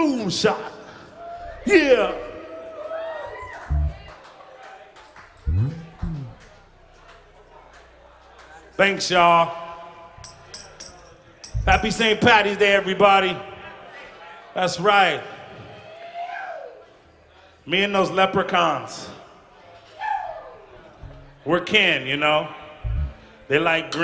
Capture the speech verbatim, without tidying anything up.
boom shot. Yeah. Thanks, y'all. Happy Saint Patty's Day, everybody. That's right. Me and those leprechauns. We're kin, you know? They like green.